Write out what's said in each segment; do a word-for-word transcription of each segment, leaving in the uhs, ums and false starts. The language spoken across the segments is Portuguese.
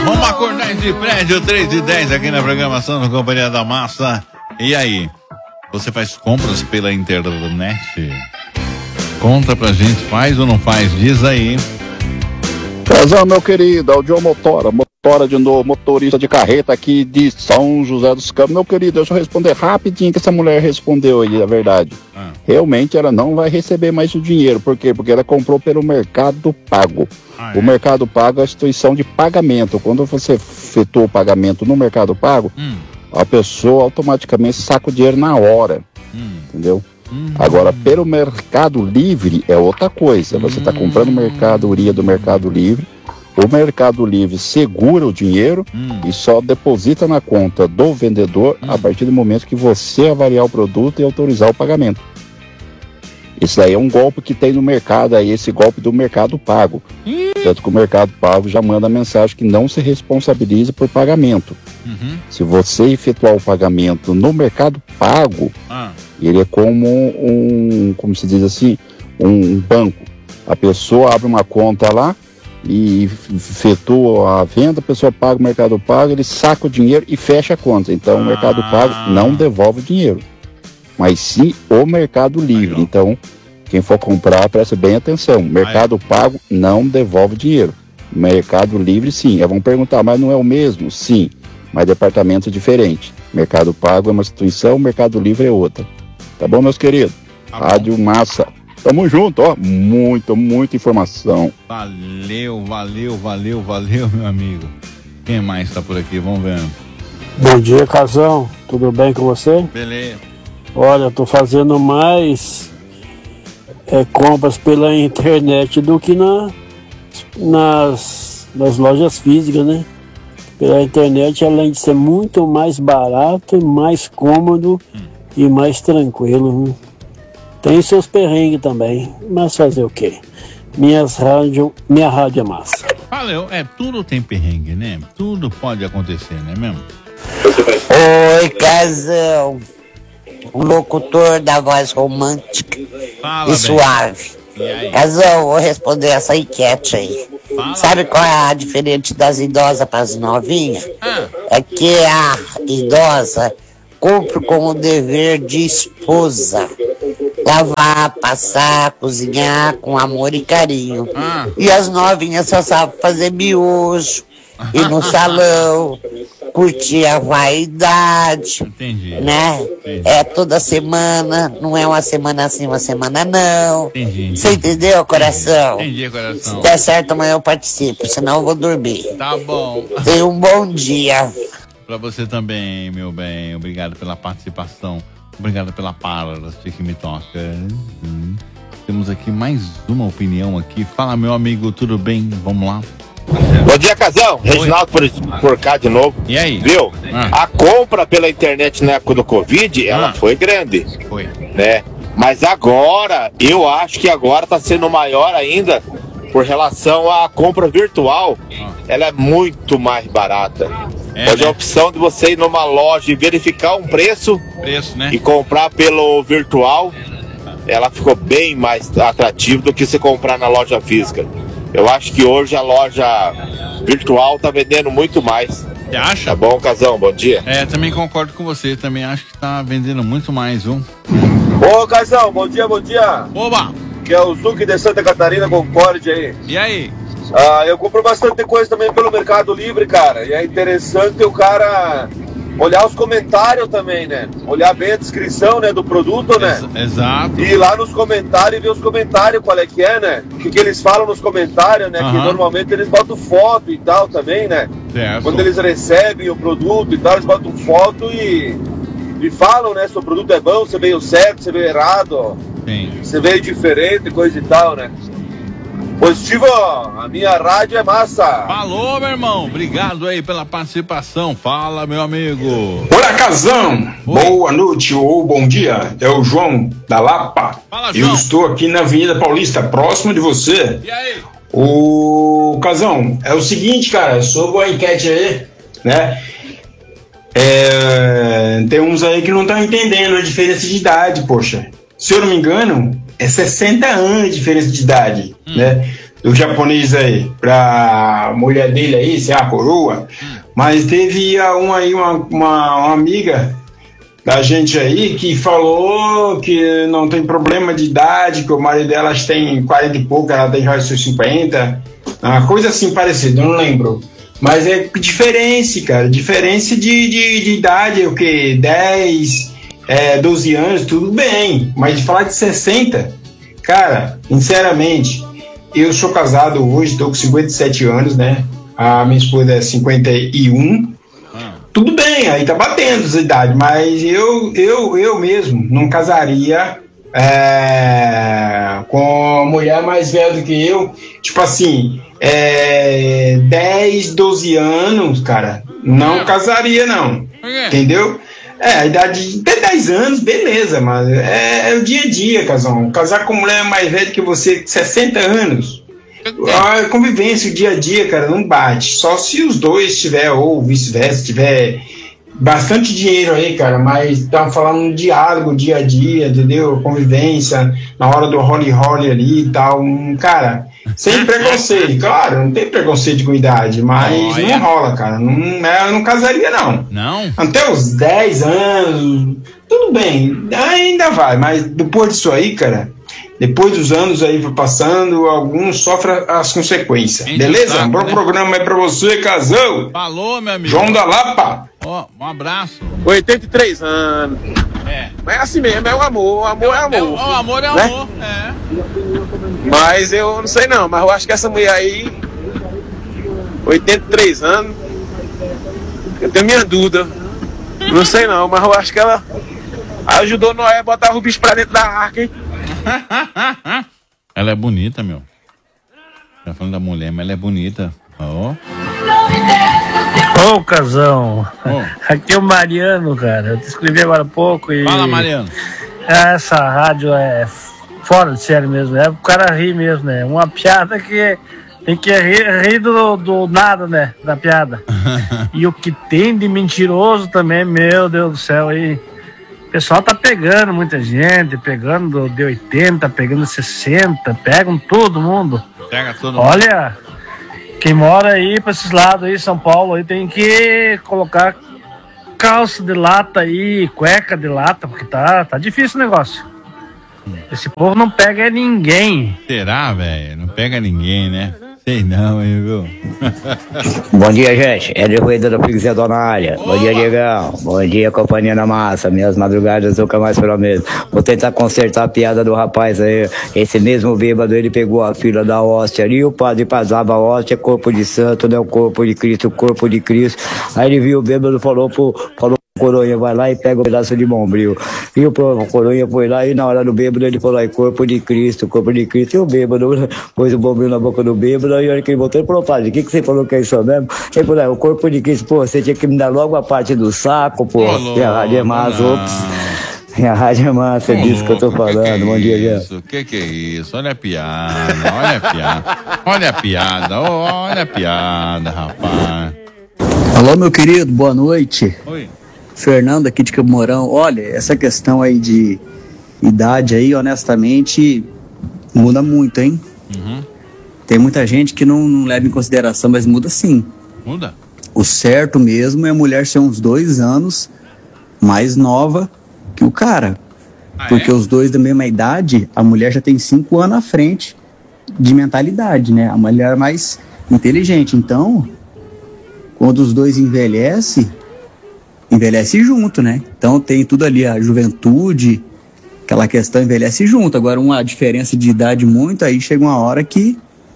Vamos acordar de prédio, três e dez aqui na programação do Companhia da Massa. E aí, você faz compras pela internet? Conta pra gente, faz ou não faz? Diz aí. Casal, meu querido, é o John Motora, Motora de novo, motorista de carreta aqui de São José dos Campos. Meu querido, deixa eu responder rapidinho que essa mulher respondeu aí, a verdade. Ah. Realmente ela não vai receber mais o dinheiro, por quê? Porque ela comprou pelo Mercado Pago. Ah, o é? Mercado Pago é a instituição de pagamento. Quando você efetua o pagamento no Mercado Pago, hum. a pessoa automaticamente saca o dinheiro na hora, hum. entendeu? Hum. Agora, pelo Mercado Livre é outra coisa. Você está comprando mercadoria do Mercado Livre, o Mercado Livre segura o dinheiro hum. e só deposita na conta do vendedor hum. a partir do momento que você avaliar o produto e autorizar o pagamento. Isso aí é um golpe que tem no mercado, aí esse golpe do Mercado Pago. Hum. Tanto que o Mercado Pago já manda mensagem que não se responsabiliza por pagamento. Uhum. Se você efetuar o pagamento no Mercado Pago, ah. ele é como um, como se diz assim, um banco. A pessoa abre uma conta lá e efetua a venda, a pessoa paga o Mercado Pago, ele saca o dinheiro e fecha a conta. Então ah. o Mercado Pago não devolve o dinheiro, mas sim o Mercado Livre. Aí, então, quem for comprar, preste bem atenção. Mercado Aí. Pago não devolve dinheiro. Mercado Livre, sim. Vão perguntar, mas não é o mesmo? Sim, mas departamento diferente. Mercado Pago é uma instituição, Mercado Livre é outra. Tá bom, meus queridos? Tá Rádio bom. Massa. Tamo junto, ó. Muita, muita informação. Valeu, valeu, valeu, valeu, meu amigo. Quem mais tá por aqui? Vamos ver. Bom dia, Casão. Tudo bem com você? Beleza. Olha, eu tô fazendo mais é, compras pela internet do que na, nas, nas lojas físicas, né? Pela internet, além de ser muito mais barato, mais cômodo hum. e mais tranquilo. Hein? Tem seus perrengues também, mas fazer o quê? Minhas rádio, minha rádio é massa. Valeu, é, tudo tem perrengue, né? Tudo pode acontecer, não é mesmo? Oi, Casão. O locutor da voz romântica Fala, e bem. suave. E Casão, vou responder essa enquete aí. Fala. Sabe qual é a diferença das idosas para as novinhas? Ah. É que a idosa cumpre com o dever de esposa. Lavar, passar, cozinhar com amor e carinho. Ah. E as novinhas só sabem fazer miojo, ir no salão, curtir a vaidade. Entendi. Né? Entendi. É toda semana, não é uma semana assim, uma semana não. Entendi. Você entendeu, coração? Entendi, coração. Se der certo, amanhã eu participo, senão eu vou dormir. Tá bom. Tenha um bom dia. Pra você também, meu bem. Obrigado pela participação. Obrigado pela palavra que me toca. Hum. Temos aqui mais uma opinião aqui. Fala, meu amigo, tudo bem? Vamos lá. Bom dia, Casão. Oi. Reginaldo por, por cá de novo. E aí? Viu? Ah. A compra pela internet na época do Covid, ela ah. foi grande. Foi. Né? Mas agora, eu acho que agora tá sendo maior ainda por relação à compra virtual. Ah. Ela é muito mais barata. É, Hoje né? a opção de você ir numa loja e verificar um preço, preço né? e comprar pelo virtual, ela ficou bem mais atrativa do que você comprar na loja física. Eu acho que hoje a loja virtual tá vendendo muito mais. Você acha? Tá bom, Casão? Bom dia. É, também concordo com você. Também acho que tá vendendo muito mais, viu? Ô, Casão, bom dia, bom dia. Oba! Que é o Zuc de Santa Catarina, Concorde aí. E aí? Ah, eu compro bastante coisa também pelo Mercado Livre, cara. E é interessante o cara olhar os comentários também, né? Olhar bem a descrição, né, do produto, né? Exato. E ir lá nos comentários e ver os comentários, qual é que é, né? O que, que eles falam nos comentários, né? Uhum. Que normalmente eles botam foto e tal também, né? Certo. Quando eles recebem o produto e tal, eles botam foto e, e falam, né? Se o produto é bom, se veio certo, se veio errado, Sim. se veio diferente, coisa e tal, né? Positivo, a minha rádio é massa. Falou, meu irmão. Obrigado aí pela participação. Fala, meu amigo. Olá, Casão. Oi. Boa noite ou bom dia. É o João da Lapa. Fala, João. Eu estou aqui na Avenida Paulista, próximo de você. E aí? O Casão, é o seguinte, cara, sobre a enquete aí, né? É, tem uns aí que não estão entendendo a diferença de idade, poxa. Se eu não me engano, é sessenta anos de diferença de idade, hum. né? do japonês aí, pra mulher dele aí, ser a coroa, mas teve uma, aí uma, uma, uma amiga da gente aí que falou que não tem problema de idade, que o marido delas tem quarenta e pouco, ela tem já os seus cinquenta, uma coisa assim parecida, eu não lembro. Mas é diferença, cara, diferença de, de, de idade, o que? dez, é, doze anos, tudo bem, mas de falar de sessenta, cara, sinceramente, eu sou casado hoje, tô com cinquenta e sete anos, né? A minha esposa é cinquenta e um. Tudo bem, aí tá batendo essa idade, mas eu, eu, eu mesmo não casaria é, com uma mulher mais velha do que eu. Tipo assim, é, dez, doze anos, cara, não casaria não, entendeu? É, a idade de até dez anos, beleza, mas é, é o dia a dia, casal. Casar com mulher mais velha que você, sessenta anos. A convivência, o dia a dia, cara, não bate. Só se os dois tiver, ou vice-versa, tiver bastante dinheiro aí, cara, mas estamos falando um diálogo, dia a dia, entendeu? Convivência, na hora do role-role ali e tal. Um, cara, sem preconceito, claro, não tem preconceito com idade, mas Olha. não rola, cara. Não, eu não casaria, não. Não? Até os dez anos, tudo bem, ainda vai, mas depois disso aí, cara. Depois dos anos aí passando, alguns sofrem as consequências. Entendi, beleza? Saco, um bom né? programa aí pra você, casão. Falou, meu amigo. João da Lapa. Ó, oh, um abraço. oitenta e três anos. É. Mas é assim mesmo, é o amor. O amor é, é amor. É, o amor é né? amor, é. Mas eu não sei não, mas eu acho que essa mulher aí, oitenta e três anos, eu tenho minha dúvida. Não sei não, mas eu acho que ela ajudou Noé a botar o bicho pra dentro da arca, hein? Ela é bonita, meu. Tá falando da mulher, mas ela é bonita. Ó. Ô, oh, casão. Oh. Aqui é o Mariano, cara. Eu te escrevi agora há pouco e... Fala, Mariano. Essa rádio é fora de série mesmo. É o cara rir mesmo, né? Uma piada que tem que rir, rir do, do nada, né? Da piada. E o que tem de mentiroso também, meu Deus do céu, aí. O pessoal tá pegando muita gente, pegando de oitenta, pegando sessenta, pegam todo mundo. Pega todo mundo. Olha, quem mora aí pra esses lados aí, São Paulo, aí tem que colocar calça de lata aí, cueca de lata, porque tá, tá difícil o negócio. Esse povo não pega ninguém. Será, velho? Não pega ninguém, né? Sei não, hein, viu? Bom dia, gente. É de Ruída da Pixel na área. Bom dia, Diegão. Bom dia, companhia na massa. Minhas madrugadas nunca mais foram mesmo. Vou tentar consertar a piada do rapaz aí. Esse mesmo bêbado, ele pegou a fila da hóstia ali, o padre passava a hóstia, corpo de santo, né? O corpo de Cristo, o corpo de Cristo. Aí ele viu o bêbado, falou pro... Falou, Coronha, vai lá e pega um pedaço de bombril. E o Coronha foi lá e na hora do bêbado ele falou aí, corpo de Cristo, corpo de Cristo. E o bêbado pôs o bombril na boca do bêbado, aí a hora que ele voltou, ele falou, padre, o que, que você falou que é isso mesmo? Ele falou, é, o corpo de Cristo, pô, você tinha que me dar logo a parte do saco, pô. E a rádio é massa, ops. E a rádio é massa, é disso que eu tô falando. Que que Bom dia, Jean. O que que é isso? Olha a piada, olha a piada. Olha a piada, olha a piada, rapaz. Alô, meu querido, boa noite. Oi. Fernando aqui de Campo Mourão. Olha, essa questão aí de idade aí, honestamente, muda muito, hein? Uhum. Tem muita gente que não, não leva em consideração, mas muda sim. Muda? O certo mesmo é a mulher ser uns dois anos mais nova que o cara. Ah, porque é? Os dois da mesma idade, a mulher já tem cinco anos à frente de mentalidade, né? A mulher é mais inteligente. Então, quando os dois envelhecem, envelhece junto, né? Então tem tudo ali, a juventude, aquela questão envelhece junto. Agora uma diferença de idade muito, aí chega uma hora que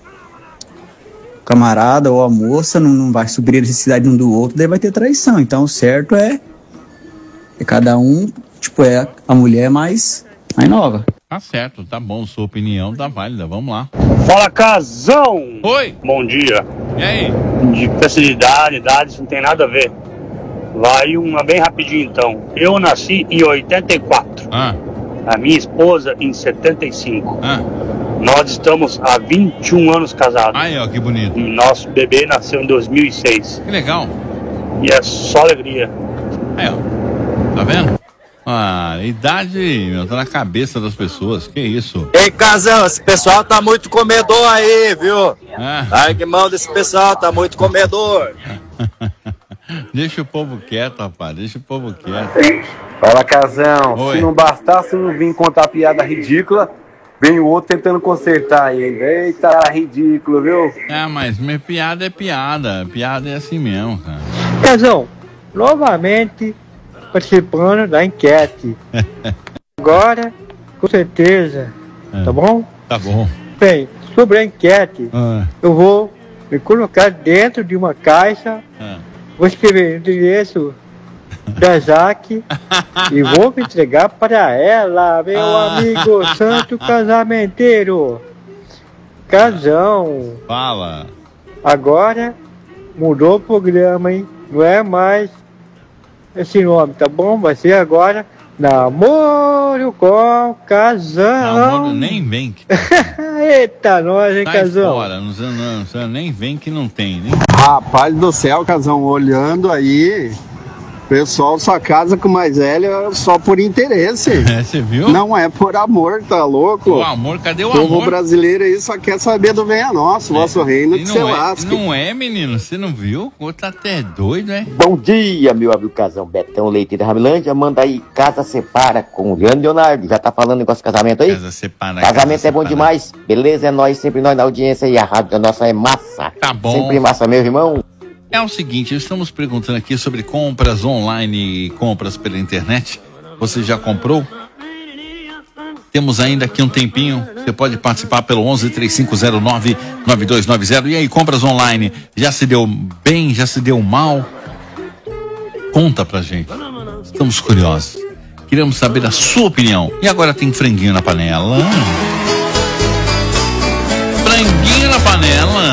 o camarada ou a moça não, não vai suprir a necessidade um do outro, daí vai ter traição. Então o certo é, é cada um, tipo, é a mulher mais, mais nova. Tá certo, tá bom, sua opinião tá válida, vamos lá. Fala, casão! Oi! Bom dia. E aí? De questão de idade, idade, isso não tem nada a ver. Vai uma bem rapidinho então. Eu nasci em oitenta e quatro. Ah. A minha esposa em setenta e cinco. Ah. Nós estamos há vinte e um anos casados. Aí, ó, que bonito. E nosso bebê nasceu em dois mil e seis. Que legal. E é só alegria. Aí, ó. Tá vendo? Ah, idade, meu, tá na cabeça das pessoas, que isso? Ei, Casão, esse pessoal tá muito comedor aí, viu? Ah. Largue mão desse pessoal, tá muito comedor. Deixa o povo quieto, rapaz, deixa o povo quieto. Fala, Casão. Oi. Se não bastasse não vir contar piada ridícula, vem o outro tentando consertar ainda. Eita, ridículo, viu? Ah, mas minha piada é piada, piada é assim mesmo, cara. Casão, novamente participando da enquete. Agora, com certeza, É. tá bom? Tá bom. Bem, sobre a enquete, Ah. eu vou me colocar dentro de uma caixa, Ah. vou escrever o endereço da Jaque e vou me entregar para ela, meu Ah. amigo santo casamenteiro. Casão. Fala. Agora mudou o programa, hein? Não é mais esse nome, tá bom? Vai ser agora Namoro com Casão. Namoro nem vem. Que... Eita, nós, hein, Sai Casão? fora, não, não, não, nem vem que não tem, nem. Rapaz do céu, Casão, olhando aí, o pessoal só casa com mais velha só por interesse. É, você viu? Não é por amor, tá louco? O amor, cadê o O povo amor? brasileiro aí só quer saber do venha nosso, vosso reino E que você não, é, lasque. não é, menino, você não viu? O outro tá até doido, é? Bom dia, meu amigo Casão. Betão Leite da Ramilândia, manda aí Casa Separa com o Leandro Leonardo. Já tá falando negócio de casamento aí? Casa separa. Casamento casa é bom separa. demais. Beleza, é nós, sempre nós na audiência e a rádio nossa é massa. Tá bom. Sempre massa, meu irmão. É o seguinte, estamos perguntando aqui sobre compras online e compras pela internet. Você já comprou? Temos ainda aqui um tempinho. Você pode participar pelo onze, três cinco zero nove, nove dois nove zero. E aí, compras online, já se deu bem? Já se deu mal? Conta pra gente. Estamos curiosos. Queremos saber a sua opinião. E agora tem franguinho na panela. Franguinho na panela.